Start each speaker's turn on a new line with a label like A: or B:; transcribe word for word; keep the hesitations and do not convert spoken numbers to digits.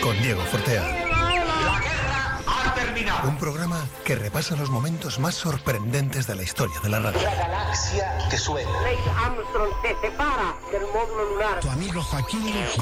A: con Diego Fortea.
B: La guerra ha terminado.
A: Un programa que repasa los momentos más sorprendentes de la historia de la radio.
B: La galaxia que suena.
C: Neil Armstrong se separa del módulo lunar.
D: Tu amigo Joaquín